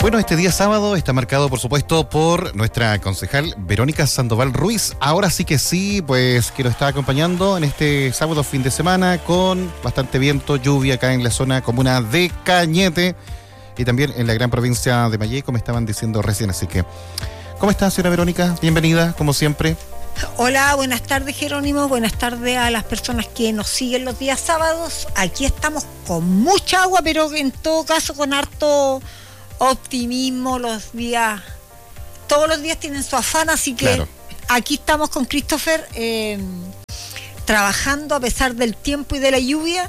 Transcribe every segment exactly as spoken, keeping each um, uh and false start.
Bueno, este día sábado está marcado, por supuesto, por nuestra concejal Verónica Sandoval Ruiz. Ahora sí que sí, pues que nos está acompañando en este sábado fin de semana con bastante viento, lluvia acá en la zona comuna de Cañete y también en la gran provincia de Mayey, como estaban diciendo recién. Así que, ¿cómo está, señora Verónica? Bienvenida, como siempre. Hola, buenas tardes, Jerónimo. Buenas tardes a las personas que nos siguen los días sábados. Aquí estamos con mucha agua, pero en todo caso con harto optimismo. Los días, todos los días tienen su afán, así que claro. Aquí estamos con Christopher eh, trabajando a pesar del tiempo y de la lluvia,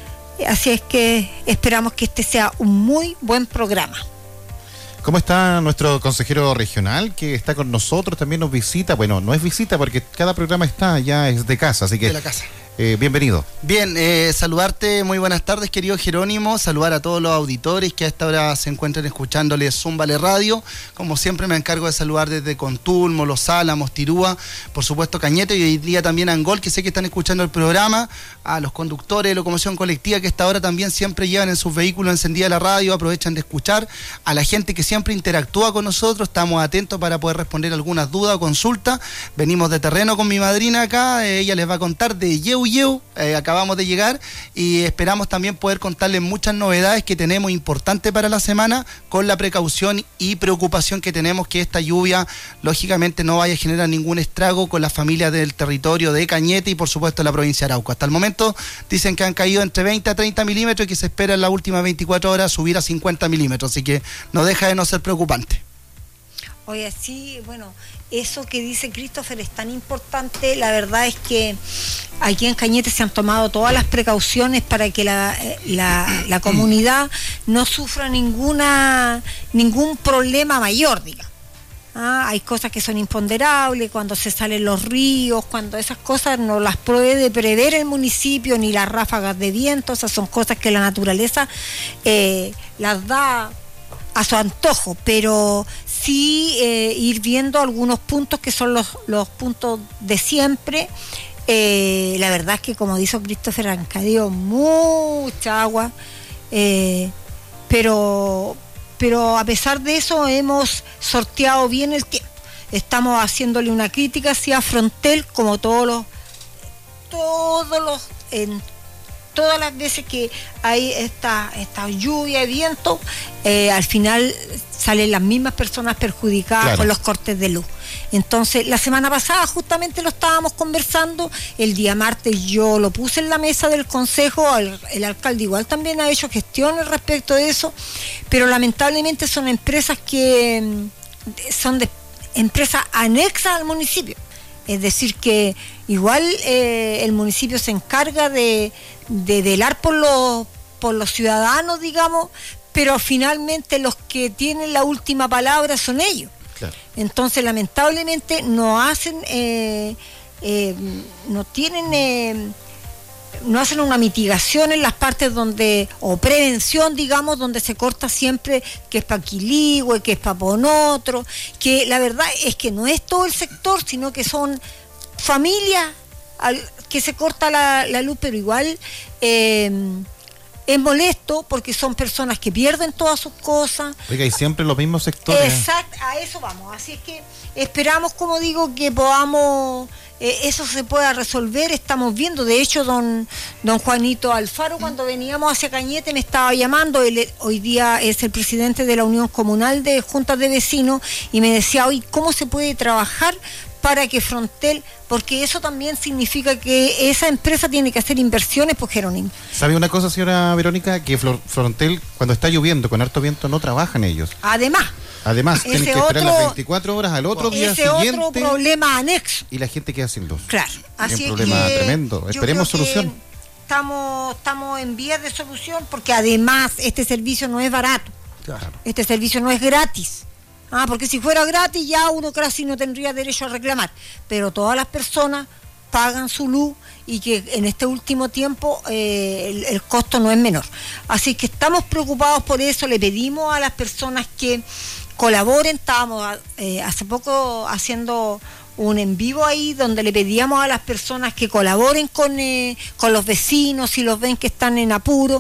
así es que esperamos que este sea un muy buen programa. ¿Cómo está nuestro consejero regional que está con nosotros? También nos visita, bueno, no es visita porque cada programa está, ya es de casa, así que... De la casa. Eh, bienvenido. Bien, eh, saludarte, muy buenas tardes, querido Jerónimo, saludar a todos los auditores que a esta hora se encuentran escuchándole Zúmbale Radio. Como siempre me encargo de saludar desde Contulmo, Los Álamos, Tirúa, por supuesto Cañete y hoy día también Angol, que sé que están escuchando el programa, a los conductores de locomoción colectiva que a esta hora también siempre llevan en sus vehículos encendida la radio, aprovechan de escuchar, a la gente que siempre interactúa con nosotros, estamos atentos para poder responder algunas dudas o consultas. Venimos de terreno con mi madrina acá, eh, ella les va a contar de Yeu Yeu, eh, acabamos de llegar y esperamos también poder contarles muchas novedades que tenemos importantes para la semana, con la precaución y preocupación que tenemos que esta lluvia lógicamente no vaya a generar ningún estrago con las familias del territorio de Cañete y por supuesto la provincia de Arauco. Hasta el momento dicen que han caído entre veinte a treinta milímetros y que se espera en las últimas veinticuatro horas subir a cincuenta milímetros, así que no deja de no ser preocupante. Oye, sí, bueno, eso que dice Christopher es tan importante. La verdad es que aquí en Cañete se han tomado todas las precauciones para que la, la, la comunidad no sufra ninguna ningún problema mayor, digamos. Ah, hay cosas que son imponderables, cuando se salen los ríos, cuando esas cosas no las puede prever el municipio, ni las ráfagas de viento. Esas son cosas que la naturaleza eh, las da a su antojo, pero sí eh, ir viendo algunos puntos que son los, los puntos de siempre. Eh, la verdad es que, como dijo Christopher, han caído mucha agua, eh, pero, pero a pesar de eso hemos sorteado bien el tiempo. Estamos haciéndole una crítica hacia Frontel, como todos los, todos los, en todas las veces que hay esta, esta lluvia y viento, eh, al final salen las mismas personas perjudicadas, claro, con los cortes de luz. Entonces, la semana pasada justamente lo estábamos conversando, el día martes yo lo puse en la mesa del consejo, el, el alcalde igual también ha hecho gestiones respecto de eso, pero lamentablemente son empresas que son de empresas anexas al municipio. Es decir, que igual eh, el municipio se encarga de, de velar por los, por los ciudadanos, digamos, pero finalmente los que tienen la última palabra son ellos. Claro. Entonces, lamentablemente, no hacen, eh, eh, no tienen, eh, no hacen una mitigación en las partes donde, o prevención, digamos, donde se corta siempre, que es para Quiligüe, que es para Ponotro, que la verdad es que no es todo el sector, sino que son familias al, que se corta la, la luz, pero igual eh, es molesto porque son personas que pierden todas sus cosas. Oiga, y siempre los mismos sectores. Exacto, a eso vamos. Así es que esperamos, como digo, que podamos, eh, eso se pueda resolver. Estamos viendo, de hecho, don, don Juanito Alfaro, cuando veníamos hacia Cañete, me estaba llamando. Él hoy día es el presidente de la Unión Comunal de Juntas de Vecinos y me decía, hoy, ¿cómo se puede trabajar para que Frontel, porque eso también significa que esa empresa tiene que hacer inversiones, pues, Jerónimo? ¿Sabe una cosa, señora Verónica? Que Frontel, cuando está lloviendo, con harto viento, no trabajan ellos. Además. Además, tienen que esperar las veinticuatro horas al otro día siguiente. Ese otro problema anexo. Y la gente queda sin luz. Claro. Así es un problema que tremendo. Esperemos solución. Estamos, estamos en vías de solución, porque además este servicio no es barato. Claro. Este servicio no es gratis. Ah, porque si fuera gratis ya uno casi no tendría derecho a reclamar, pero todas las personas pagan su luz y que en este último tiempo eh, el, el costo no es menor. Así que estamos preocupados por eso, le pedimos a las personas que colaboren. Estábamos eh, hace poco haciendo un en vivo ahí donde le pedíamos a las personas que colaboren con, eh, con los vecinos si los ven que están en apuro,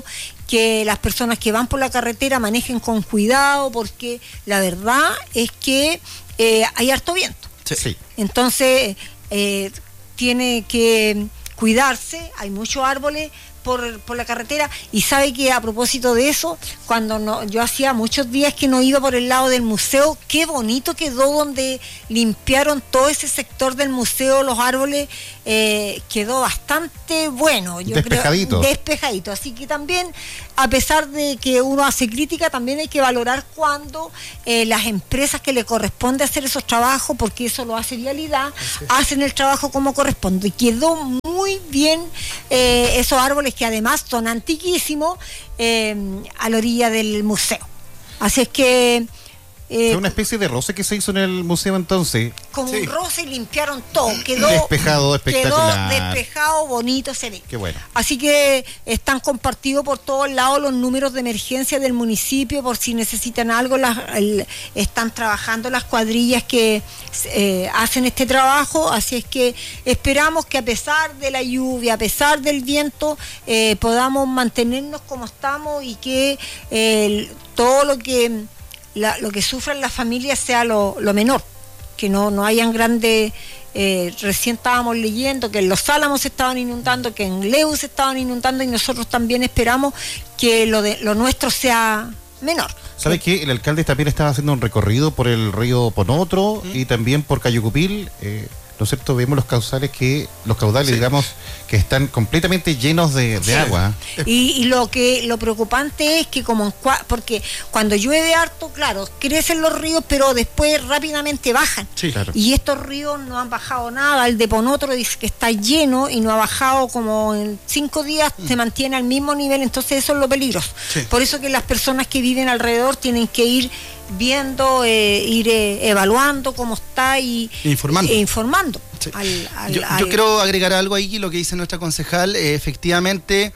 que las personas que van por la carretera manejen con cuidado, porque la verdad es que eh, hay harto viento. Sí. Entonces, eh, tiene que cuidarse, hay muchos árboles por, por la carretera, y sabe que a propósito de eso, cuando no, yo hacía muchos días que no iba por el lado del museo, qué bonito quedó donde limpiaron todo ese sector del museo, los árboles, eh, quedó bastante bueno, yo despejadito. creo, despejadito, así que también, a pesar de que uno hace crítica, también hay que valorar cuando eh, las empresas que le corresponde hacer esos trabajos, porque eso lo hace Vialidad, okay, hacen el trabajo como corresponde. Quedó muy bien eh, esos árboles que además son antiquísimos eh, a la orilla del museo. Así es que... Eh, Fue una especie de roce que se hizo en el museo entonces. Como sí. un roce, y limpiaron todo. Quedó despejado, espectacular. Quedó despejado, bonito, se ve. Qué bueno. Así que están compartidos por todos lados los números de emergencia del municipio, por si necesitan algo. Las, el, están trabajando las cuadrillas que eh, hacen este trabajo. Así es que esperamos que a pesar de la lluvia, a pesar del viento, eh, podamos mantenernos como estamos, y que eh, todo lo que... La, lo que sufran las familias sea lo, lo menor, que no, no hayan grandes, eh, recién estábamos leyendo que en Los Álamos se estaban inundando, que en Leu se estaban inundando, y nosotros también esperamos que lo, de, lo nuestro sea menor. ¿Sabes qué? El alcalde también estaba haciendo un recorrido por el río Ponotro ¿Mm? y también por Cayucupil, eh, ¿no es cierto? Vemos los caudales que, los caudales, sí, digamos, que están completamente llenos de, de sí. agua. Y, y lo que lo preocupante es que como en cua, porque cuando llueve harto, claro, crecen los ríos, pero después rápidamente bajan. Sí, claro. Y estos ríos no han bajado nada. El de Ponotro dice que está lleno y no ha bajado como en cinco días, mm. se mantiene al mismo nivel, entonces eso es lo peligroso. Sí. Por eso que las personas que viven alrededor tienen que ir viendo, eh, ir eh, evaluando cómo está y informando. E informando. Sí. Al, al, yo, al... yo quiero agregar algo ahí, lo que dice nuestra concejal. Eh, efectivamente,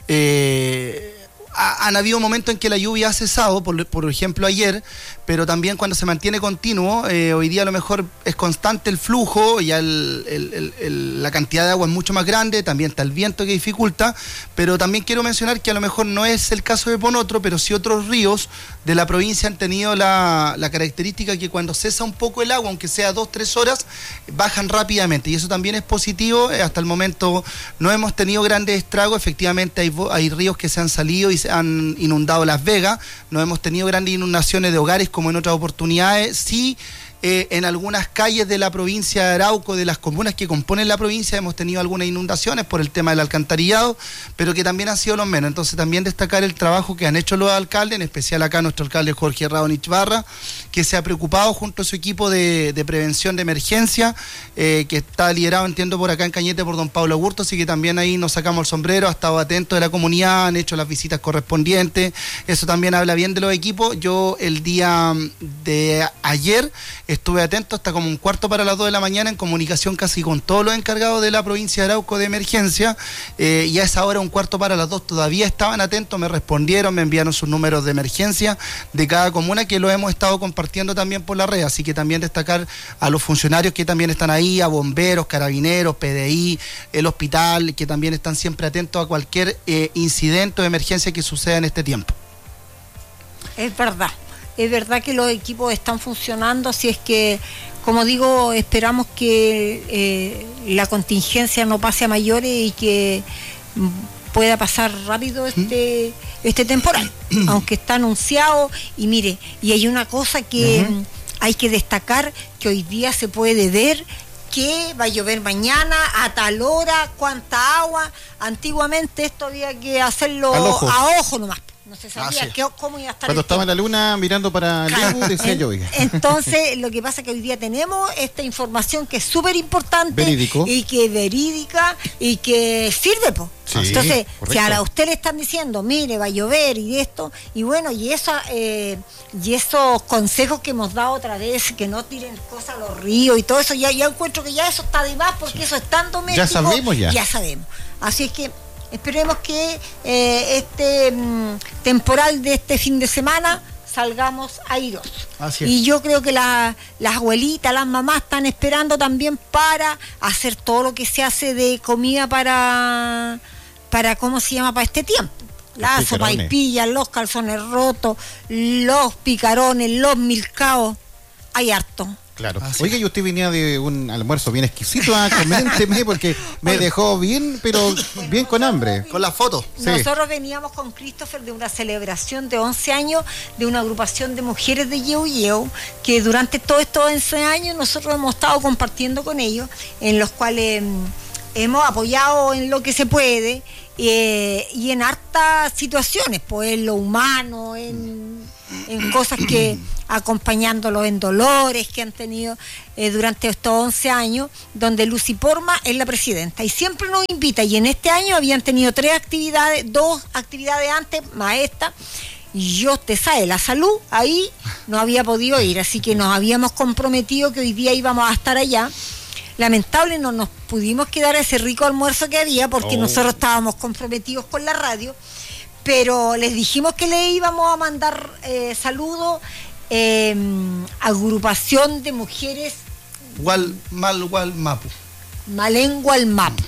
eh, ha, han habido momentos en que la lluvia ha cesado, por, por ejemplo ayer, pero también cuando se mantiene continuo, eh, hoy día a lo mejor es constante el flujo, ya el, el, el, el, la cantidad de agua es mucho más grande, también está el viento que dificulta, pero también quiero mencionar que a lo mejor no es el caso de Ponotro, pero sí otros ríos de la provincia han tenido la, la característica que cuando cesa un poco el agua, aunque sea dos, tres horas, bajan rápidamente, y eso también es positivo. Hasta el momento no hemos tenido grandes estragos, efectivamente hay, hay ríos que se han salido y se han inundado Las Vegas, no hemos tenido grandes inundaciones de hogares como en otras oportunidades. Sí, eh, en algunas calles de la provincia de Arauco, de las comunas que componen la provincia, hemos tenido algunas inundaciones por el tema del alcantarillado, pero que también han sido los menos. Entonces también destacar el trabajo que han hecho los alcaldes, en especial acá nuestro alcalde Jorge Radonich Barra, que se ha preocupado junto a su equipo de, de prevención de emergencia, eh, que está liderado, entiendo, por acá en Cañete por don Pablo Agurto, así que también ahí nos sacamos el sombrero, ha estado atento de la comunidad, han hecho las visitas correspondientes, eso también habla bien de los equipos. Yo el día de ayer estuve atento hasta como un cuarto para las dos de la mañana en comunicación casi con todos los encargados de la provincia de Arauco de emergencia, eh, y a esa hora, un cuarto para las dos, todavía estaban atentos, me respondieron, me enviaron sus números de emergencia de cada comuna, que lo hemos estado compartiendo también por la red, así que también destacar a los funcionarios que también están ahí, a bomberos, carabineros, P D I, el hospital, que también están siempre atentos a cualquier eh, incidente o emergencia que suceda en este tiempo. Es verdad. Es verdad que los equipos están funcionando, así es que, como digo, esperamos que eh, la contingencia no pase a mayores y que pueda pasar rápido este, este temporal, aunque está anunciado. Y mire, y hay una cosa que uh-huh. hay que destacar, que hoy día se puede ver que va a llover mañana, a tal hora, cuánta agua. Antiguamente esto había que hacerlo ojo. a ojo nomás. No se sabía ah, sí. qué, cómo iba a estar. Cuando estaba en la luna mirando para el claro. decía yo. Entonces, lo que pasa es que hoy día tenemos esta información que es súper importante. Verídico. Y que es verídica y que sirve, po. Sí, entonces, correcto. si a usted le están diciendo, mire, va a llover y esto, y bueno, y eso, eh, y esos consejos que hemos dado otra vez, que no tiren cosas a los ríos y todo eso, ya, ya encuentro que ya eso está de más, porque sí. eso es tan doméstico. Ya sabemos ya. Ya sabemos. Así es que esperemos que eh, este mm, temporal de este fin de semana salgamos airosos. Así es. Y yo creo que la, las abuelitas, las mamás están esperando también para hacer todo lo que se hace de comida para, para ¿cómo se llama? Para este tiempo. las sopaipillas, los calzones rotos, los picarones, los milcaos, hay harto. Claro. Ah, sí. Oiga, y usted venía de un almuerzo bien exquisito, ah, coménteme, porque me dejó bien, pero bueno, bien con hambre. Con la foto. Nosotros sí. Veníamos con Christopher de una celebración de once años de una agrupación de mujeres de Yeu Yeu, que durante todos estos once años nosotros hemos estado compartiendo con ellos, en los cuales mmm, hemos apoyado en lo que se puede eh, y en hartas situaciones, pues en lo humano, en, en cosas que acompañándolos en dolores que han tenido eh, durante estos once años, donde Lucy Porma es la presidenta y siempre nos invita, y en este año habían tenido tres actividades, dos actividades antes, más esta, y yo, te sabe, la salud, ahí no había podido ir, así que nos habíamos comprometido que hoy día íbamos a estar allá. Lamentable, no nos pudimos quedar a ese rico almuerzo que había porque oh. nosotros estábamos comprometidos con la radio, pero les dijimos que le íbamos a mandar eh, saludos. Eh, agrupación de mujeres Wal, Mal Wal Mapu Malengual Mapu,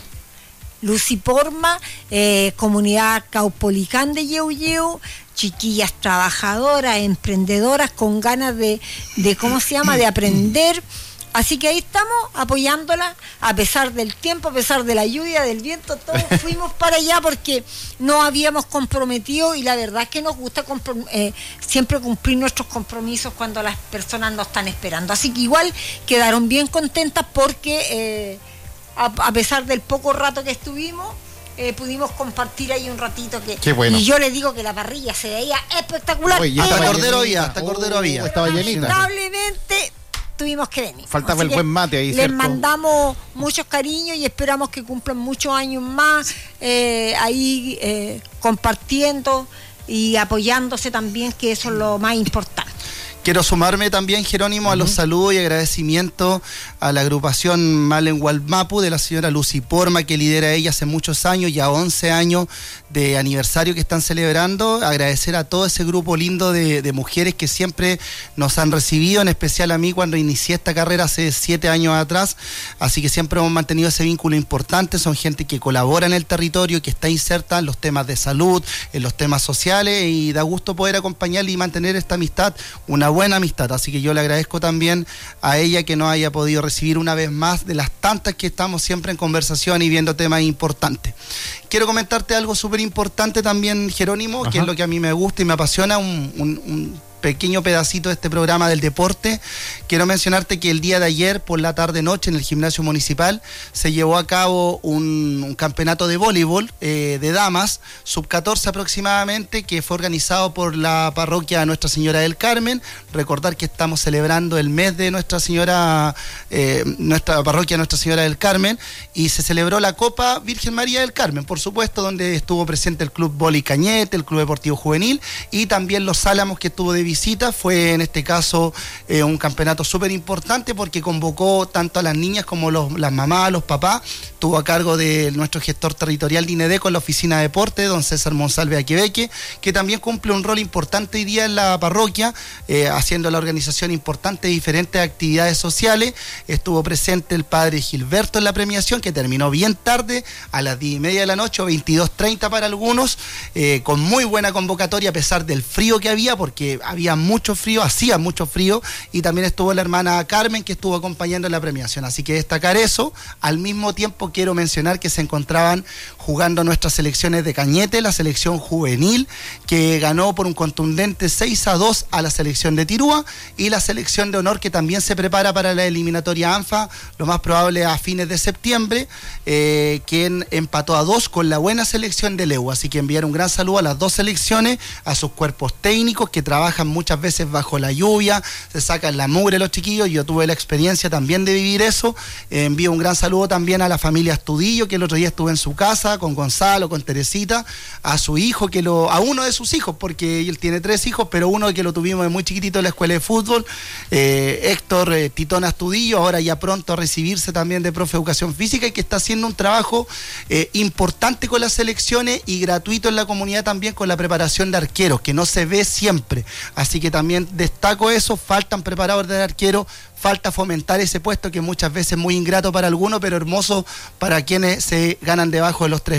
Lucy Porma, eh, comunidad caupolicán de Yeu Yeu, chiquillas trabajadoras, emprendedoras con ganas de, de ¿cómo se llama?, de aprender. Así que ahí estamos apoyándola, a pesar del tiempo, a pesar de la lluvia, del viento, todos fuimos para allá porque nos habíamos comprometido, y la verdad es que nos gusta comprom- eh, siempre cumplir nuestros compromisos cuando las personas nos están esperando. Así que igual quedaron bien contentas porque eh, a, a pesar del poco rato que estuvimos, eh, pudimos compartir ahí un ratito que Qué bueno. Y yo les digo que la parrilla se veía espectacular. Oye, hasta eh, cordero había, hasta cordero había. Pero estaba llenita. lamentablemente tuvimos que venir. Faltaba Así el buen mate ahí, les ¿cierto? mandamos muchos cariños y esperamos que cumplan muchos años más eh, ahí eh, compartiendo y apoyándose también, que eso es lo más importante. Quiero sumarme también, Jerónimo, uh-huh. a los saludos y agradecimientos a la agrupación Malengual Mapu de la señora Lucy Porma, que lidera ella hace muchos años, ya once años de aniversario que están celebrando. Agradecer a todo ese grupo lindo de, de mujeres que siempre nos han recibido, en especial a mí cuando inicié esta carrera hace siete años atrás. Así que siempre hemos mantenido ese vínculo importante. Son gente que colabora en el territorio, que está inserta en los temas de salud, en los temas sociales, y da gusto poder acompañarle y mantener esta amistad, una buena amistad. Así que yo le agradezco también a ella que nos haya podido recibir una vez más, de las tantas que estamos siempre en conversación y viendo temas importantes. Quiero comentarte algo súper importante también, Jerónimo, Ajá. que es lo que a mí me gusta y me apasiona, un, un, un pequeño pedacito de este programa del deporte. Quiero mencionarte que el día de ayer, por la tarde-noche, en el gimnasio municipal, se llevó a cabo un, un campeonato de voleibol eh, de damas, sub catorce aproximadamente, que fue organizado por la parroquia Nuestra Señora del Carmen. Recordar que estamos celebrando el mes de Nuestra Señora, eh, nuestra parroquia Nuestra Señora del Carmen, y se celebró la Copa Virgen María del Carmen, por supuesto, donde estuvo presente el Club Boli Cañete, el Club Deportivo Juvenil, y también Los Álamos, que estuvo de visita. Fue en este caso eh, un campeonato súper importante porque convocó tanto a las niñas como los, las mamás, los papás. Estuvo a cargo de nuestro gestor territorial de INEDECO en la oficina de deporte, don César Monsalve Aquebeque, que también cumple un rol importante hoy día en la parroquia, eh, haciendo la organización importante de diferentes actividades sociales. Estuvo presente el padre Gilberto en la premiación, que terminó bien tarde, a las diez y media de la noche, o veintidós treinta para algunos, eh, con muy buena convocatoria a pesar del frío que había, porque había mucho frío, hacía mucho frío, y también estuvo la hermana Carmen, que estuvo acompañando en la premiación. Así que destacar eso. Al mismo tiempo quiero mencionar que se encontraban jugando nuestras selecciones de Cañete, la selección juvenil, que ganó por un contundente seis a dos a la selección de Tirúa, y la selección de honor, que también se prepara para la eliminatoria ANFA, lo más probable a fines de septiembre, eh, quien empató a dos con la buena selección de Leu. Así que enviar un gran saludo a las dos selecciones, a sus cuerpos técnicos que trabajan muchas veces bajo la lluvia, se sacan la mugre los chiquillos. Yo tuve la experiencia también de vivir eso. Eh, envío un gran saludo también a la familia Astudillo, que el otro día estuve en su casa con Gonzalo, con Teresita, a su hijo, que lo, a uno de sus hijos, porque él tiene tres hijos, pero uno que lo tuvimos de muy chiquitito en la escuela de fútbol, eh, Héctor eh, Titón Astudillo, ahora ya pronto a recibirse también de profe de educación física, y que está haciendo un trabajo eh, importante con las selecciones y gratuito en la comunidad también con la preparación de arqueros, que no se ve siempre. Así que también destaco eso. Faltan preparadores de arquero, falta fomentar ese puesto que muchas veces es muy ingrato para algunos, pero hermoso para quienes se ganan debajo de los tres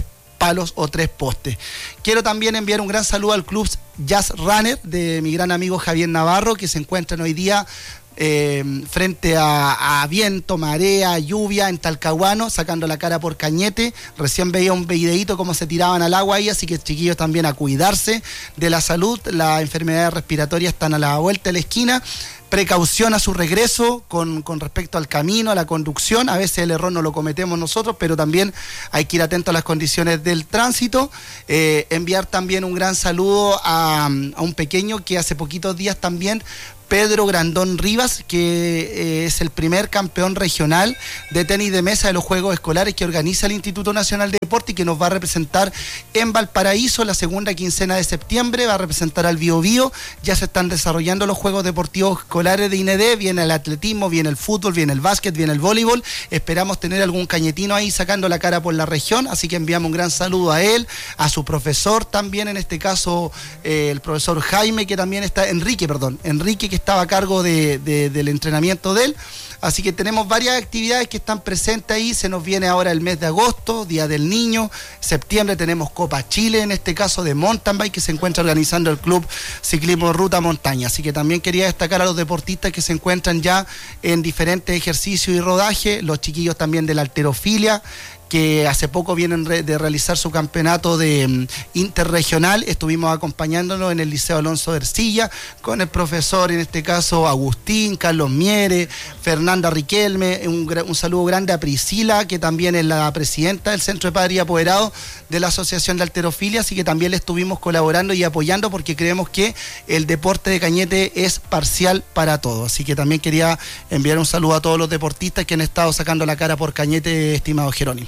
palos o tres postes. Quiero también enviar un gran saludo al club Jazz Runner de mi gran amigo Javier Navarro, que se encuentran hoy día Eh, frente a, a viento, marea, lluvia en Talcahuano, sacando la cara por Cañete. Recién veía un videíto cómo se tiraban al agua ahí, así que chiquillos también a cuidarse de la salud. Las enfermedades respiratorias están a la vuelta de la esquina. Precaución a su regreso con, con respecto al camino, a la conducción. A veces el error no lo cometemos nosotros, pero también hay que ir atento a las condiciones del tránsito. Eh, enviar también un gran saludo a, a un pequeño que hace poquitos días también, Pedro Grandón Rivas, que eh, es el primer campeón regional de tenis de mesa de los Juegos Escolares que organiza el Instituto Nacional de Deporte y que nos va a representar en Valparaíso la segunda quincena de septiembre. Va a representar al Biobío. Ya se están desarrollando los Juegos Deportivos Escolares de I N E D. Viene el atletismo, viene el fútbol, viene el básquet, viene el voleibol. Esperamos tener algún cañetino ahí sacando la cara por la región, así que enviamos un gran saludo a él, a su profesor también, en este caso eh, el profesor Jaime, que también está, Enrique, perdón, Enrique, que estaba a cargo de, de, del entrenamiento de él. Así que tenemos varias actividades que están presentes ahí. Se nos viene ahora el mes de agosto, Día del Niño. Septiembre tenemos Copa Chile, en este caso de mountain bike, que se encuentra organizando el Club Ciclismo Ruta Montaña. Así que también quería destacar a los deportistas que se encuentran ya en diferentes ejercicios y rodaje. Los chiquillos también de la halterofilia, que hace poco vienen de realizar su campeonato de um, interregional. Estuvimos acompañándonos en el Liceo Alonso de Ercilla con el profesor, en este caso Agustín, Carlos Miere, Fernanda Riquelme. Un, un saludo grande a Priscila, que también es la presidenta del Centro de Padres y Apoderados de la Asociación de Halterofilia, así que también le estuvimos colaborando y apoyando, porque creemos que el deporte de Cañete es parcial para todos. Así que también quería enviar un saludo a todos los deportistas que han estado sacando la cara por Cañete, estimado Jerónimo.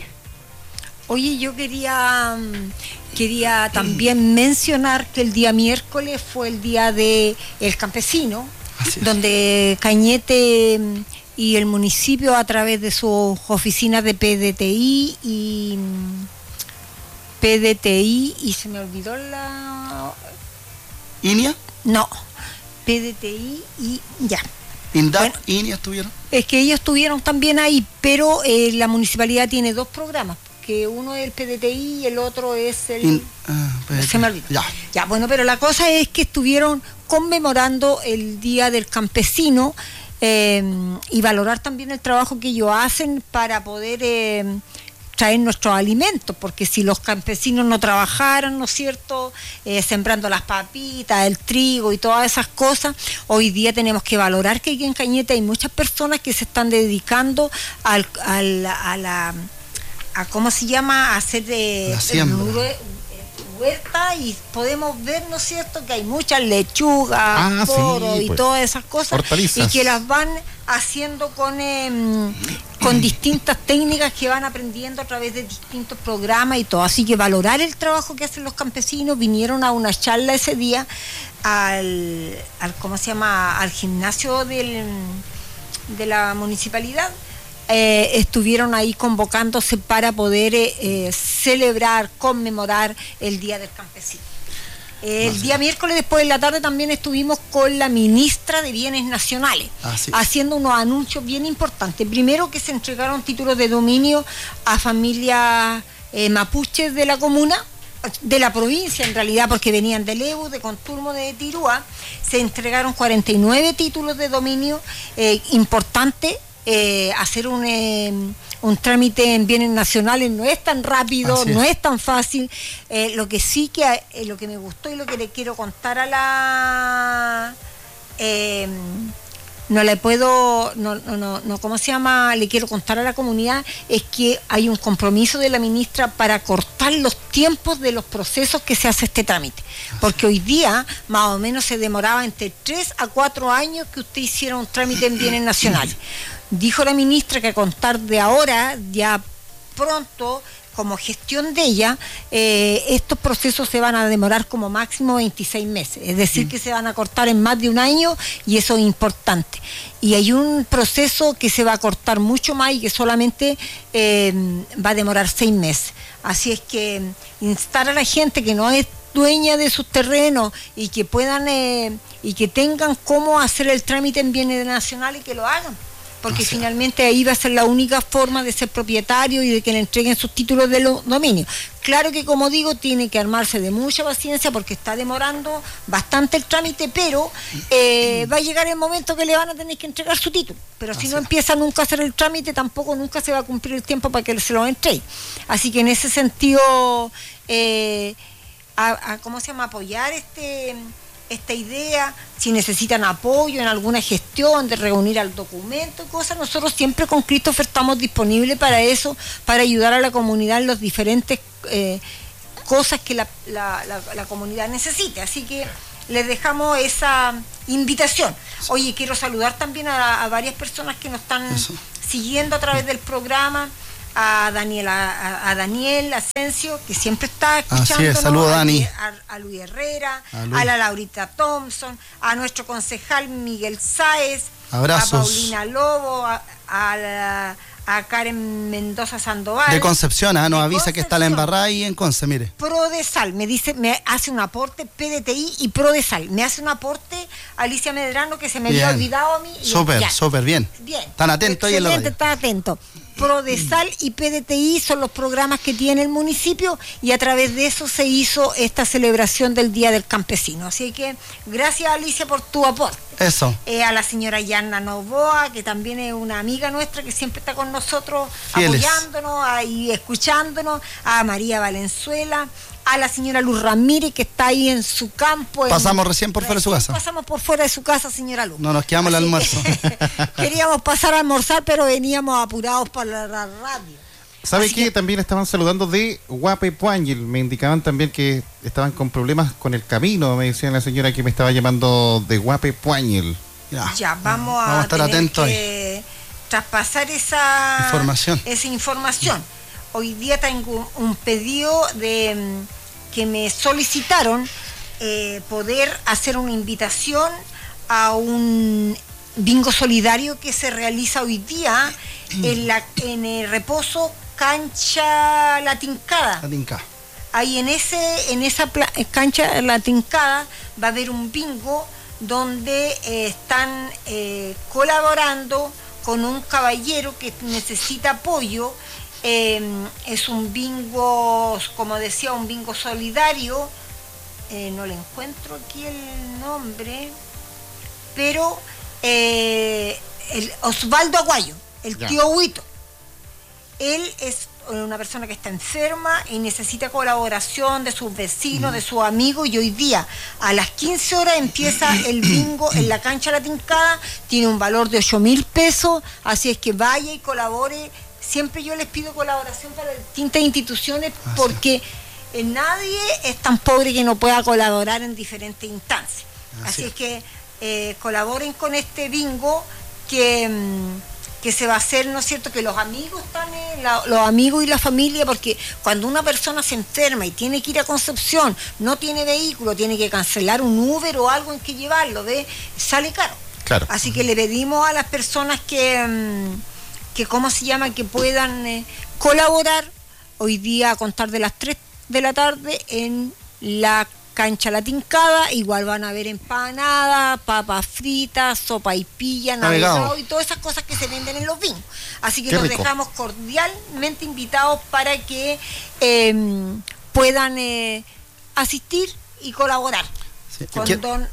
Oye, yo quería, quería también mencionar que el día miércoles fue el día del campesino, donde Cañete y el municipio, a través de sus oficinas de P D T I y P D T I, y se me olvidó la... ¿Inia? No, P D T I y ya. ¿Indap, bueno, Inia estuvieron? Es que ellos estuvieron también ahí, pero eh, la municipalidad tiene dos programas, que uno es el P D T I y el otro es el... In, uh, se me olvidó. Ya. ya, bueno, pero la cosa es que estuvieron conmemorando el Día del Campesino eh, y valorar también el trabajo que ellos hacen para poder eh, traer nuestros alimentos, porque si los campesinos no trabajaran, ¿no es cierto?, eh, sembrando las papitas, el trigo y todas esas cosas, hoy día tenemos que valorar que aquí en Cañete hay muchas personas que se están dedicando al, al, a la... a cómo se llama, a hacer de huerta, y podemos ver, ¿no es cierto?, que hay muchas lechugas, ah, poros sí, y pues, todas esas cosas, hortalizas, y que las van haciendo con eh, con distintas técnicas que van aprendiendo a través de distintos programas y todo. Así que valorar el trabajo que hacen los campesinos. Vinieron a una charla ese día al, al ¿cómo se llama?, al gimnasio del, de la municipalidad. Eh, estuvieron ahí convocándose para poder eh, eh, celebrar, conmemorar el Día del Campesino. Eh, el día miércoles, después de la tarde, también estuvimos con la ministra de Bienes Nacionales, Así. haciendo unos anuncios bien importantes. Primero, que se entregaron títulos de dominio a familias eh, mapuches de la comuna, de la provincia en realidad, porque venían de Lebu, de Conturmo, de Tirúa. Se entregaron cuarenta y nueve títulos de dominio eh, importantes. Eh, hacer un, eh, un trámite en bienes nacionales no es tan rápido, es. no es tan fácil. Eh, lo que sí que eh, lo que me gustó y lo que le quiero contar a la eh, no le puedo no, no, no, ¿cómo se llama? Le quiero contar a la comunidad es que hay un compromiso de la ministra para cortar los tiempos de los procesos que se hace este trámite, porque hoy día más o menos se demoraba entre tres a cuatro años que usted hiciera un trámite en bienes nacionales. Dijo la ministra que a contar de ahora, ya pronto, como gestión de ella, eh, estos procesos se van a demorar como máximo veintiséis meses, es decir, mm. que se van a cortar en más de un año, y eso es importante. Y hay un proceso que se va a cortar mucho más y que solamente eh, va a demorar seis meses. Así es que instar a la gente que no es dueña de sus terrenos y que puedan eh, y que tengan cómo hacer el trámite en bienes nacionales, y que lo hagan. porque o sea, finalmente ahí va a ser la única forma de ser propietario y de que le entreguen sus títulos de dominio. Claro que, como digo, tiene que armarse de mucha paciencia porque está demorando bastante el trámite, pero eh, va a llegar el momento que le van a tener que entregar su título. Pero si Así no es. empieza nunca a hacer el trámite, tampoco nunca se va a cumplir el tiempo para que se lo entregue. Así que en ese sentido, eh, a, a, ¿cómo se llama? Apoyar este... esta idea, si necesitan apoyo en alguna gestión, de reunir al documento y cosas, nosotros siempre con Christopher estamos disponibles para eso, para ayudar a la comunidad en las diferentes eh, cosas que la, la, la, la comunidad necesite. Así que les dejamos esa invitación. Oye, quiero saludar también a, a varias personas que nos están eso. siguiendo a través del programa. A Daniel, a, a Daniel Asensio, que siempre está escuchándonos, Saludos, Dani. A, a Luis Herrera, a, Luis. a la Laurita Thompson, a nuestro concejal Miguel Sáez, abrazos. A Paulina Lobo, a, a, la, a Karen Mendoza Sandoval. De Concepción, ¿eh? Nos avisa Concepción. Que está la embarrada ahí en Conce, mire. Prodesal, me dice, me hace un aporte, P D T I y Prodesal. Me hace un aporte Alicia Medrano que se me bien. había olvidado a mí. Súper, súper bien. Bien. Están atentos ahí en la radio. Están atentos. Prodesal y P D T I son los programas que tiene el municipio y a través de eso se hizo esta celebración del Día del Campesino. Así que gracias, Alicia, por tu aporte. Eso. Eh, a la señora Yanna Novoa, que también es una amiga nuestra que siempre está con nosotros, Fieles. apoyándonos y escuchándonos, a María Valenzuela, a la señora Luz Ramírez, que está ahí en su campo. Pasamos en, recién por fuera de su casa. Pasamos por fuera de su casa, señora Luz. No nos quedamos el almuerzo. Queríamos pasar a almorzar, pero veníamos apurados para la radio. ¿Sabe qué? Que... También estaban saludando de Guapepuáñez. Me indicaban también que estaban con problemas con el camino. Me decía la señora que me estaba llamando de Guapepuáñez. Ya, ya vamos, a, vamos a estar tener atentos que ahí. traspasar esa información. Esa información. Hoy día tengo un pedido de que me solicitaron eh, poder hacer una invitación a un bingo solidario que se realiza hoy día en, la, en el reposo Cancha La Tincada. La Tincada. Ahí en ese en esa pla- cancha La Tincada va a haber un bingo donde eh, están eh, colaborando con un caballero que necesita apoyo. Eh, es un bingo, como decía, un bingo solidario. Eh, no le encuentro aquí el nombre, pero eh, el Osvaldo Aguayo, el ya. tío Huito. Él es una persona que está enferma y necesita colaboración de sus vecinos, mm. de sus amigos, y hoy día a las quince horas empieza el bingo en la cancha La Tincada. Tiene un valor de ocho mil pesos, así es que vaya y colabore. Siempre yo les pido colaboración para distintas instituciones porque eh, nadie es tan pobre que no pueda colaborar en diferentes instancias. Así, Así es que eh, colaboren con este bingo que, que se va a hacer, ¿no es cierto? Que los amigos están, eh, la, los amigos y la familia, porque cuando una persona se enferma y tiene que ir a Concepción, no tiene vehículo, tiene que cancelar un Uber o algo en que llevarlo, ¿ve? Sale caro. Claro. Así que le pedimos a las personas que... Mmm, que cómo se llama, que puedan eh, colaborar hoy día a contar de las tres de la tarde en la cancha La Tincada. Igual van a haber empanadas, papas fritas, sopa y pilla, navegado y todas esas cosas que se venden en los bingos. Así que Qué los rico. dejamos cordialmente invitados para que eh, puedan eh, asistir y colaborar sí. con ¿Qué? don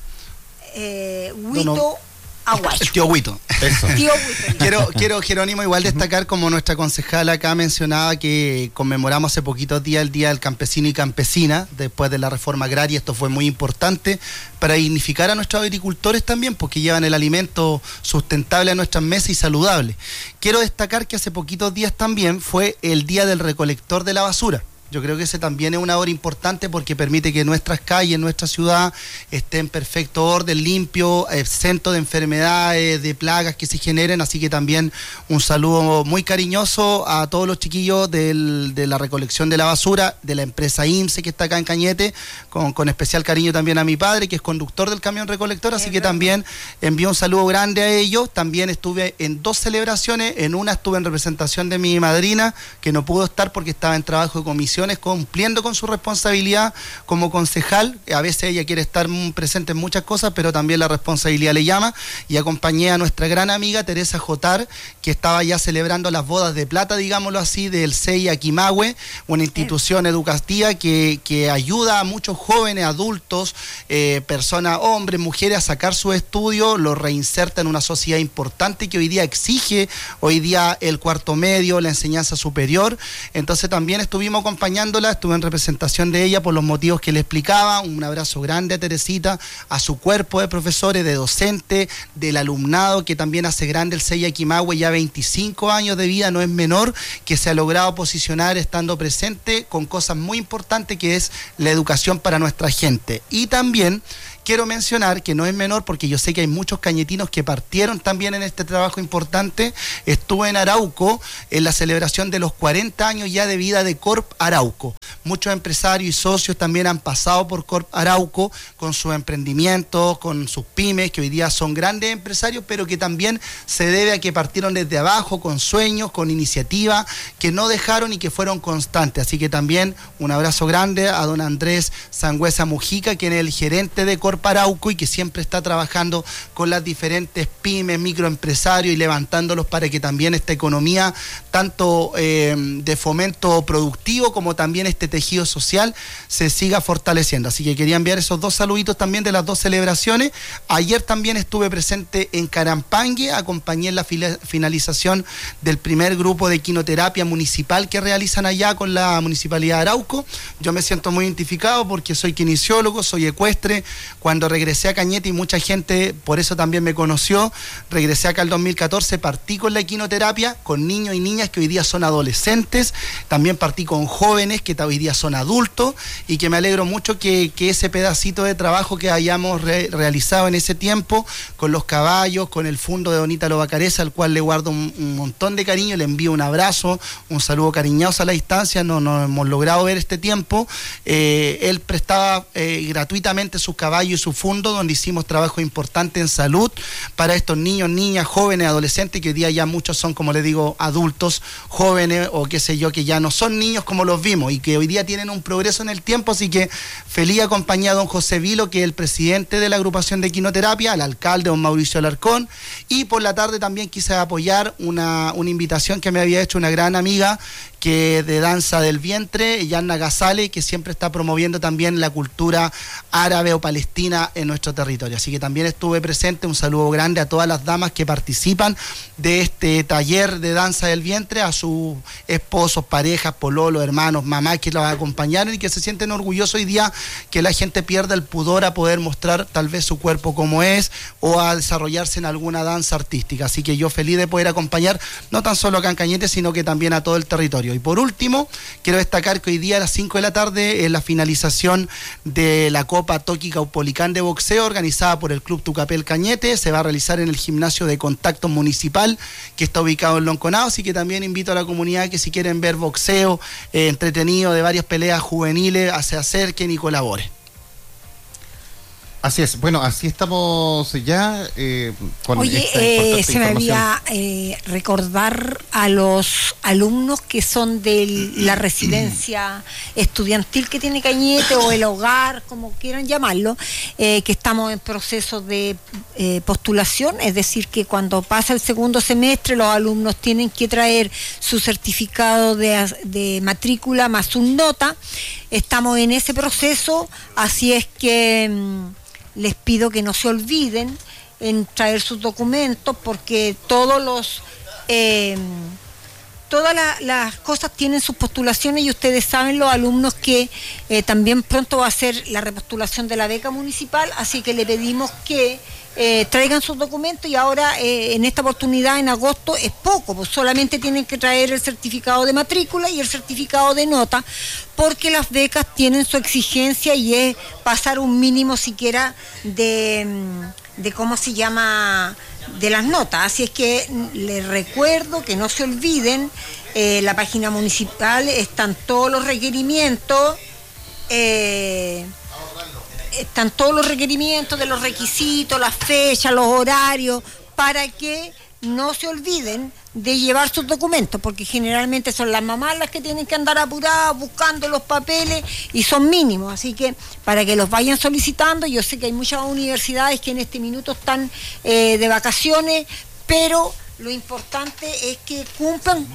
eh, Huito no, no. Aguayo. El tío Huito. Eso. Tío Huito. Quiero, quiero, Jerónimo, igual destacar, como nuestra concejala acá mencionaba, que conmemoramos hace poquitos días el Día del Campesino y Campesina, después de la reforma agraria. Esto fue muy importante para dignificar a nuestros agricultores también, porque llevan el alimento sustentable a nuestras mesas y saludable. Quiero destacar que hace poquitos días también fue el Día del Recolector de la Basura. Yo creo que ese también es una obra importante porque permite que nuestras calles, nuestra ciudad esté en perfecto orden, limpio, exento de enfermedades, de plagas que se generen. Así que también un saludo muy cariñoso a todos los chiquillos del, de la recolección de la basura, de la empresa I M S S que está acá en Cañete, con, con especial cariño también a mi padre, que es conductor del camión recolector. Así que también envío un saludo grande a ellos. También estuve en dos celebraciones. En una estuve en representación de mi madrina, que no pudo estar porque estaba en trabajo de comisión condiciones, cumpliendo con su responsabilidad como concejal. A veces ella quiere estar presente en muchas cosas, pero también la responsabilidad le llama, y acompañé a nuestra gran amiga Teresa Jotar, que estaba ya celebrando las bodas de plata, digámoslo así, del C E I Aquimahue, una institución educativa que, que ayuda a muchos jóvenes, adultos, eh, personas, hombres, mujeres, a sacar su estudio, lo reinserta en una sociedad importante que hoy día exige, hoy día el cuarto medio, la enseñanza superior. Entonces también estuvimos acompañándola, estuve en representación de ella por los motivos que le explicaba. Un abrazo grande a Teresita, a su cuerpo de profesores, de docentes, del alumnado, que también hace grande el C E I Aquimahue, ya veinticinco años de vida, no es menor, que se ha logrado posicionar estando presente con cosas muy importantes, que es la educación para nuestra gente. Y también quiero mencionar que no es menor, porque yo sé que hay muchos cañetinos que partieron también en este trabajo importante. Estuve en Arauco en la celebración de los cuarenta años ya de vida de Corp Arauco. Muchos empresarios y socios también han pasado por Corp Arauco con sus emprendimientos, con sus pymes, que hoy día son grandes empresarios, pero que también se debe a que partieron desde abajo, con sueños, con iniciativa, que no dejaron y que fueron constantes. Así que también un abrazo grande a don Andrés Sangüesa Mujica, quien es el gerente de Corp Arauco y que siempre está trabajando con las diferentes pymes, microempresarios, y levantándolos para que también esta economía, tanto eh, de fomento productivo como también este tejido social, se siga fortaleciendo. Así que quería enviar esos dos saluditos también de las dos celebraciones. Ayer también estuve presente en Carampangue, acompañé en la finalización del primer grupo de quinoterapia municipal que realizan allá con la Municipalidad de Arauco. Yo me siento muy identificado porque soy kinesiólogo, soy ecuestre. Cuando regresé a Cañete, y mucha gente por eso también me conoció, regresé acá el dos mil catorce, partí con la equinoterapia con niños y niñas que hoy día son adolescentes, también partí con jóvenes que hoy día son adultos, y que me alegro mucho que, que ese pedacito de trabajo que hayamos re, realizado en ese tiempo, con los caballos, con el fondo de Donita Lobacareza, al cual le guardo un, un montón de cariño, le envío un abrazo, un saludo cariñoso a la distancia. No, no hemos logrado ver este tiempo. Eh, él prestaba eh, gratuitamente sus caballos y su fondo, donde hicimos trabajo importante en salud para estos niños, niñas, jóvenes, adolescentes, que hoy día ya muchos son, como les digo, adultos, jóvenes, o qué sé yo, que ya no son niños como los vimos, y que hoy día tienen un progreso en el tiempo. Así que feliz acompañado a don José Vilo, que es el presidente de la agrupación de equinoterapia, al alcalde don Mauricio Alarcón, y por la tarde también quise apoyar una, una invitación que me había hecho una gran amiga que de danza del vientre, Yanna Gazale, que siempre está promoviendo también la cultura árabe o palestina en nuestro territorio. Así que también estuve presente. Un saludo grande a todas las damas que participan de este taller de danza del vientre, a sus esposos, parejas, pololos, hermanos, mamás que los acompañaron y que se sienten orgullosos hoy día que la gente pierda el pudor a poder mostrar tal vez su cuerpo como es, o a desarrollarse en alguna danza artística. Así que yo feliz de poder acompañar no tan solo acá en Cañete, sino que también a todo el territorio. Y por último, quiero destacar que hoy día a las cinco de la tarde es la finalización de la Copa Toki Caupolicán de boxeo, organizada por el Club Tucapel Cañete. Se va a realizar en el gimnasio de contacto municipal, que está ubicado en Lonconao. Así que también invito a la comunidad que, si quieren ver boxeo eh, entretenido de varias peleas juveniles, se acerquen y colaboren. Así es, bueno, así estamos ya eh, con Oye, esta eh, se me información. había eh, recordar a los alumnos que son de la residencia estudiantil que tiene Cañete, o el hogar, como quieran llamarlo, eh, que estamos en proceso de eh, postulación. Es decir, que cuando pasa el segundo semestre los alumnos tienen que traer su certificado de, de matrícula más su nota. Estamos en ese proceso, así es que mmm, les pido que no se olviden en traer sus documentos, porque todos los eh, todas la, las cosas tienen sus postulaciones, y ustedes saben, los alumnos, que eh, también pronto va a ser la repostulación de la beca municipal. Así que le pedimos que eh, traigan sus documentos, y ahora eh, en esta oportunidad en agosto es poco, pues solamente tienen que traer el certificado de matrícula y el certificado de nota, porque las becas tienen su exigencia, y es pasar un mínimo siquiera de, de ¿cómo se llama?, de las notas. Así es que les recuerdo que no se olviden, eh, la página municipal están todos los requerimientos, eh, están todos los requerimientos de los requisitos, las fechas, los horarios, para que no se olviden de llevar sus documentos, porque generalmente son las mamás las que tienen que andar apuradas buscando los papeles y son mínimos, así que para que los vayan solicitando. Yo sé que hay muchas universidades que en este minuto están eh, de vacaciones, pero lo importante es que cumplan,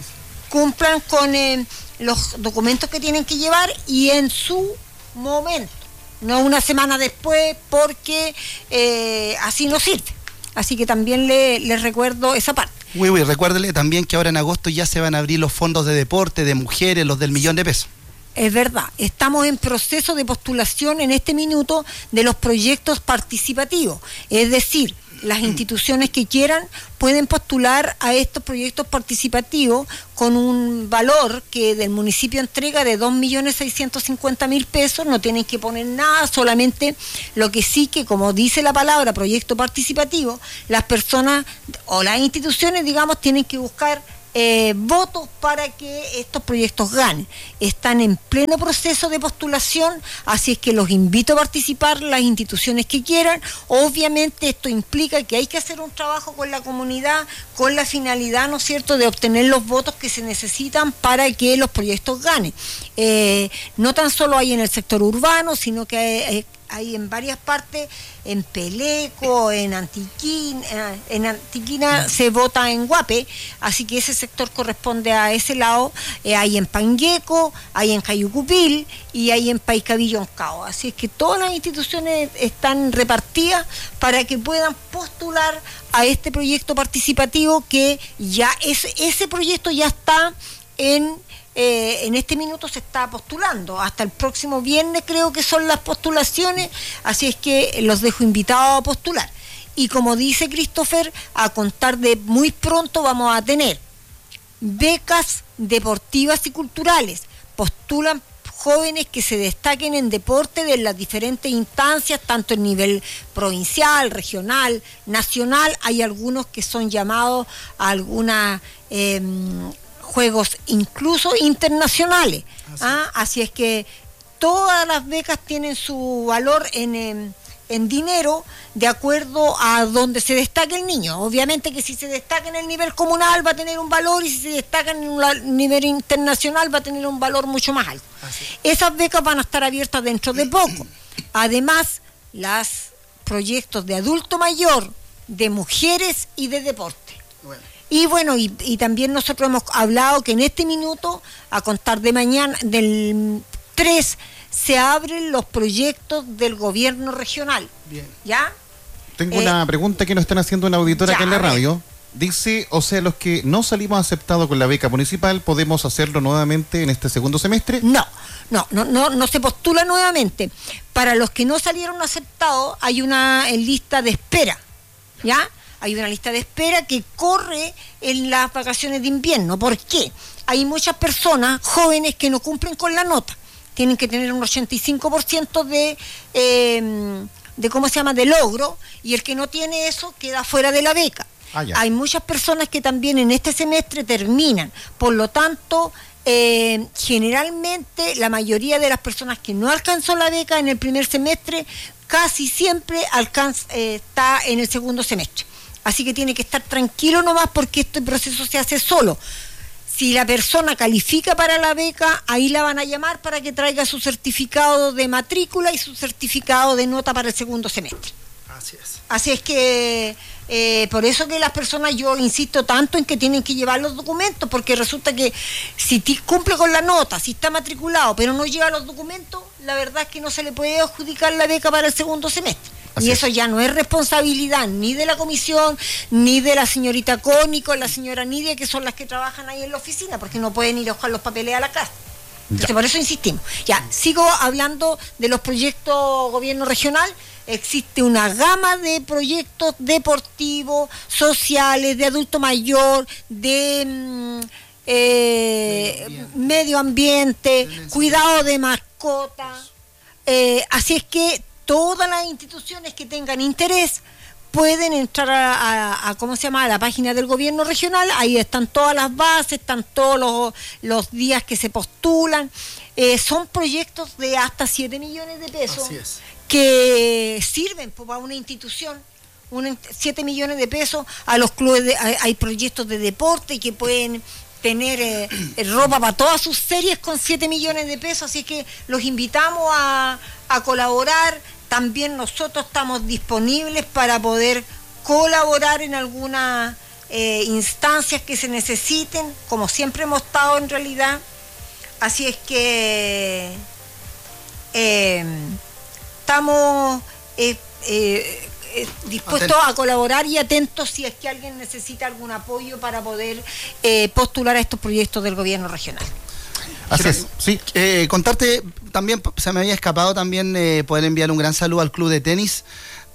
cumplan con eh, los documentos que tienen que llevar y en su momento, no una semana después, porque eh, así no sirve. Así que también le, les recuerdo esa parte. Uy, uy, recuérdele también que ahora en agosto ya se van a abrir los fondos de deporte, de mujeres, los del millón de pesos. Es verdad, estamos en proceso de postulación en este minuto de los proyectos participativos, es decir, las instituciones que quieran pueden postular a estos proyectos participativos con un valor que del municipio entrega de dos millones seiscientos cincuenta mil pesos, no tienen que poner nada, solamente lo que sí que, como dice la palabra proyecto participativo, las personas o las instituciones, digamos, tienen que buscar Eh, votos para que estos proyectos ganen. Están en pleno proceso de postulación, así es que los invito a participar, las instituciones que quieran. Obviamente esto implica que hay que hacer un trabajo con la comunidad con la finalidad, ¿no es cierto?, de obtener los votos que se necesitan para que los proyectos ganen. Eh, no tan solo hay en el sector urbano, sino que hay, hay en varias partes, en Peleco, en Antiquina, en Antiquina se vota en Guape, así que ese sector corresponde a ese lado. Eh, hay en Pangueco, hay en Cayucupil y hay en Paicavillóncao, así es que todas las instituciones están repartidas para que puedan postular a este proyecto participativo, que ya es, ese proyecto ya está en Eh, en este minuto se está postulando, hasta el próximo viernes creo que son las postulaciones, así es que los dejo invitados a postular. Y como dice Christopher, a contar de muy pronto vamos a tener becas deportivas y culturales. Postulan jóvenes que se destaquen en deporte de las diferentes instancias, tanto en nivel provincial, regional, nacional. Hay algunos que son llamados a alguna eh, juegos incluso internacionales. Así. ¿Ah? Así es que todas las becas tienen su valor en, en, en dinero de acuerdo a donde se destaque el niño. Obviamente que si se destaca en el nivel comunal va a tener un valor, y si se destaca en un nivel internacional va a tener un valor mucho más alto. Así. Esas becas van a estar abiertas dentro de poco. Además, los proyectos de adulto mayor, de mujeres y de deporte. Bueno. Y bueno, y, y también nosotros hemos hablado que en este minuto, a contar de mañana, del tres, se abren los proyectos del gobierno regional. Bien. ¿Ya? Tengo eh, una pregunta que nos están haciendo una auditora ya, acá en la radio. Dice, o sea, los que no salimos aceptados con la beca municipal, ¿podemos hacerlo nuevamente en este segundo semestre? No, no, no, no, no se postula nuevamente. Para los que no salieron aceptados, hay una lista de espera, ¿ya? Hay una lista de espera que corre en las vacaciones de invierno. ¿Por qué? Hay muchas personas jóvenes que no cumplen con la nota. Tienen que tener un ochenta y cinco por ciento de, eh, de, ¿cómo se llama?, de logro, y el que no tiene eso queda fuera de la beca. Ah, hay muchas personas que también en este semestre terminan. Por lo tanto, eh, generalmente la mayoría de las personas que no alcanzó la beca en el primer semestre, casi siempre alcanza, eh, está en el segundo semestre. Así que tiene que estar tranquilo nomás, porque este proceso se hace solo. Si la persona califica para la beca, ahí la van a llamar para que traiga su certificado de matrícula y su certificado de nota para el segundo semestre. Así es. Así es que eh, por eso que las personas, yo insisto tanto en que tienen que llevar los documentos, porque resulta que si t- cumple con la nota, si está matriculado, pero no lleva los documentos, la verdad es que no se le puede adjudicar la beca para el segundo semestre. Así y eso es. Ya no es responsabilidad ni de la comisión, ni de la señorita Cónico, la señora Nidia, que son las que trabajan ahí en la oficina, porque no pueden ir a buscar los papeles a la casa. Entonces, ya. Por eso insistimos. Ya, sigo hablando de los proyectos gobierno regional. Existe una gama de proyectos deportivos, sociales, de adulto mayor, de mm, eh, medio ambiente, medio ambiente cuidado de mascotas. Eh, así es que todas las instituciones que tengan interés pueden entrar a, a, a ¿cómo se llama?, a la página del gobierno regional. Ahí están todas las bases, están todos los, los días que se postulan. Eh, son proyectos de hasta siete millones de pesos. Así es. Que sirven para una institución, siete millones de pesos a los clubes, de, hay, hay proyectos de deporte que pueden tener eh, ropa para todas sus series con siete millones de pesos, así que los invitamos a, a colaborar. También nosotros estamos disponibles para poder colaborar en algunas eh, instancias que se necesiten, como siempre hemos estado en realidad. Así es que eh, estamos eh, eh, eh, dispuestos a colaborar y atentos si es que alguien necesita algún apoyo para poder eh, postular a estos proyectos del gobierno regional. Así es. Sí, eh, contarte también, se me había escapado también eh, poder enviar un gran saludo al club de tenis,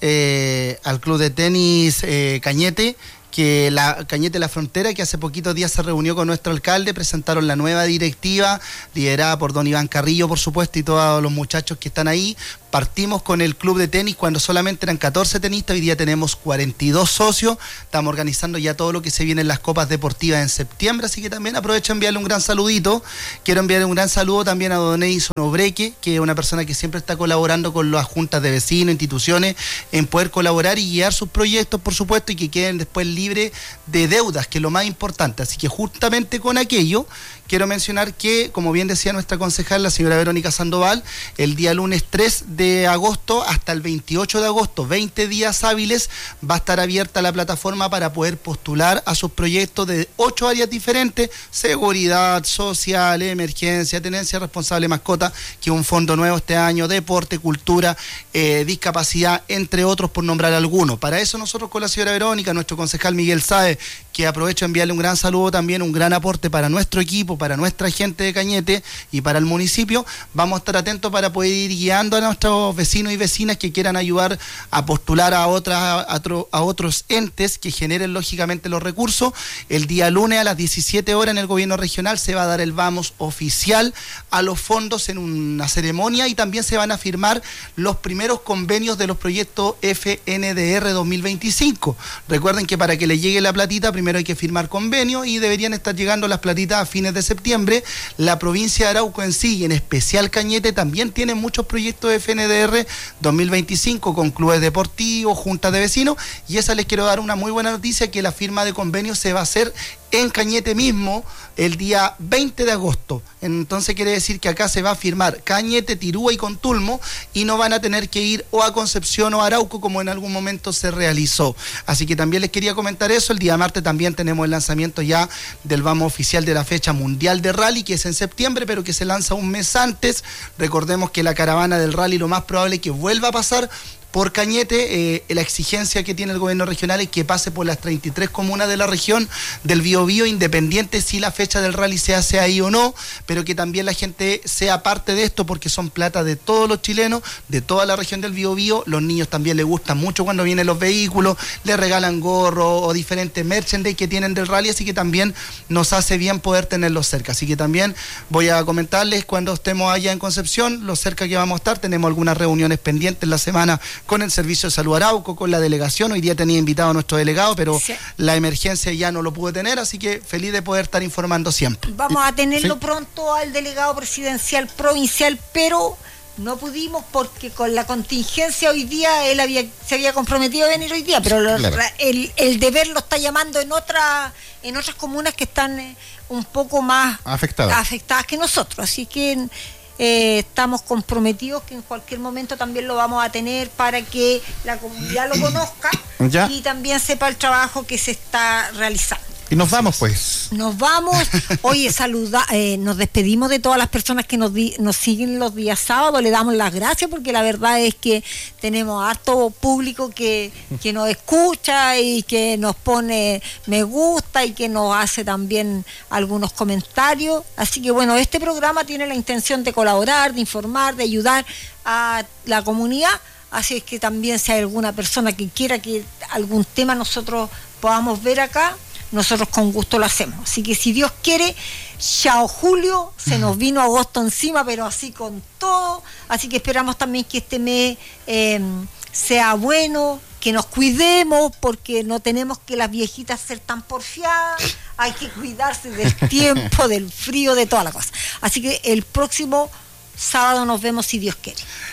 eh, al club de tenis eh, Cañete, que la Cañete La Frontera, que hace poquitos días se reunió con nuestro alcalde, presentaron la nueva directiva, liderada por don Iván Carrillo, por supuesto, y todos los muchachos que están ahí. Partimos con el club de tenis cuando solamente eran catorce tenistas, hoy día tenemos cuarenta y dos socios, estamos organizando ya todo lo que se viene en las copas deportivas en septiembre, así que también aprovecho de enviarle un gran saludito. Quiero enviarle un gran saludo también a don Edison Obreque, que es una persona que siempre está colaborando con las juntas de vecinos, instituciones, en poder colaborar y guiar sus proyectos, por supuesto, y que queden después libres de deudas, que es lo más importante. Así que justamente con aquello quiero mencionar que, como bien decía nuestra concejal, la señora Verónica Sandoval, el día lunes tres de agosto hasta el veintiocho de agosto, veinte días hábiles, va a estar abierta la plataforma para poder postular a sus proyectos de ocho áreas diferentes: seguridad, social, emergencia, tenencia responsable mascota, que es un fondo nuevo este año, deporte, cultura, eh, discapacidad, entre otros, por nombrar algunos. Para eso nosotros con la señora Verónica, nuestro concejal Miguel Sáez, que aprovecho a enviarle un gran saludo también, un gran aporte para nuestro equipo, para nuestra gente de Cañete y para el municipio, vamos a estar atentos para poder ir guiando a nuestros vecinos y vecinas que quieran ayudar a postular a, otras, a, otro, a otros entes que generen lógicamente los recursos. El día lunes a las diecisiete horas en el gobierno regional se va a dar el vamos oficial a los fondos en una ceremonia, y también se van a firmar los primeros convenios de los proyectos F N D R dos mil veinticinco. Recuerden que para que le llegue la platita primero hay que firmar convenios, y deberían estar llegando las platitas a fines de septiembre. La provincia de Arauco en sí, y en especial Cañete, también tiene muchos proyectos de F N D R dos mil veinticinco con clubes deportivos, juntas de vecinos, y esa les quiero dar una muy buena noticia, que la firma de convenios se va a hacer en Cañete mismo el día veinte de agosto. Entonces quiere decir que acá se va a firmar Cañete, Tirúa y Contulmo, y no van a tener que ir o a Concepción o a Arauco como en algún momento se realizó. Así que también les quería comentar eso. El día martes también tenemos el lanzamiento ya del vamos oficial de la fecha mundial de rally, que es en septiembre, pero que se lanza un mes antes. Recordemos que la caravana del rally lo más probable es que vuelva a pasar por Cañete. Eh, la exigencia que tiene el gobierno regional es que pase por las treinta y tres comunas de la región del Biobío, independiente si la fecha del rally se hace ahí o no, pero que también la gente sea parte de esto, porque son plata de todos los chilenos, de toda la región del Biobío. Los niños también les gustan mucho cuando vienen los vehículos, les regalan gorros o diferentes merchandise que tienen del rally, así que también nos hace bien poder tenerlos cerca. Así que también voy a comentarles cuando estemos allá en Concepción, lo cerca que vamos a estar. Tenemos algunas reuniones pendientes la semana con el Servicio de Salud Arauco, con la delegación. Hoy día tenía invitado a nuestro delegado, pero sí, la emergencia ya no lo pude tener, así que feliz de poder estar informando siempre. Vamos a tenerlo ¿Sí? pronto al delegado presidencial provincial, pero no pudimos porque con la contingencia hoy día él había se había comprometido a venir hoy día, pero lo, claro. el, el deber lo está llamando en otra, en otras comunas que están eh, un poco más afectadas. afectadas que nosotros, así que Eh, estamos comprometidos que en cualquier momento también lo vamos a tener para que la comunidad lo conozca ¿Ya? y también sepa el trabajo que se está realizando. Y nos vamos pues. Nos vamos. Oye, saluda, eh, nos despedimos de todas las personas que nos, di, nos siguen los días sábados. Le damos las gracias porque la verdad es que tenemos harto público que, que nos escucha y que nos pone me gusta y que nos hace también algunos comentarios. Así que bueno, este programa tiene la intención de colaborar, de informar, de ayudar a la comunidad. Así es que también si hay alguna persona que quiera que algún tema nosotros podamos ver acá, nosotros con gusto lo hacemos. Así que si Dios quiere, chao julio, se nos vino agosto encima, pero así con todo. Así que esperamos también que este mes eh, sea bueno, que nos cuidemos, porque no tenemos que las viejitas ser tan porfiadas. Hay que cuidarse del tiempo, del frío, de toda la cosa. Así que el próximo sábado nos vemos si Dios quiere.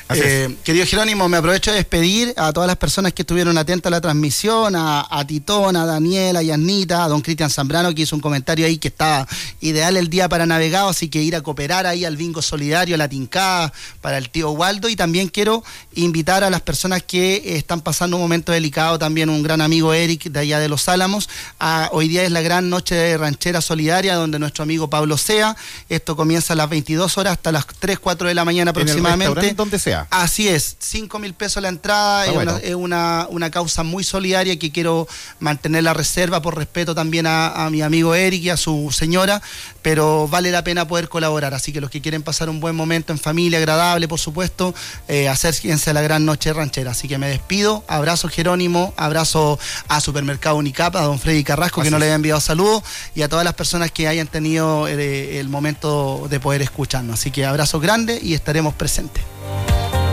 Eh, querido Jerónimo, me aprovecho de despedir a todas las personas que estuvieron atentas a la transmisión, a, a Titón, a Daniela, a Yasnita, a don Cristian Zambrano, que hizo un comentario ahí que estaba ideal el día para navegados, así que ir a cooperar ahí al bingo solidario, a la tincada, para el tío Waldo. Y también quiero invitar a las personas que eh, están pasando un momento delicado, también un gran amigo Eric de allá de Los Álamos. A, hoy día es la gran noche de ranchera solidaria, donde nuestro amigo Pablo Sea, esto comienza a las veintidós horas hasta las tres, cuatro de la mañana aproximadamente. En donde sea. Así es, cinco mil pesos la entrada, ah, es, bueno. una, es una, una causa muy solidaria que quiero mantener la reserva por respeto también a, a mi amigo Eric y a su señora, pero vale la pena poder colaborar, así que los que quieren pasar un buen momento en familia, agradable por supuesto, eh, acérquense a la gran noche ranchera. Así que me despido, abrazo Jerónimo, abrazo a Supermercado Unicap, a don Freddy Carrasco, así que no le había enviado saludos, y a todas las personas que hayan tenido eh, el momento de poder escucharnos, así que abrazo grande y estaremos presentes.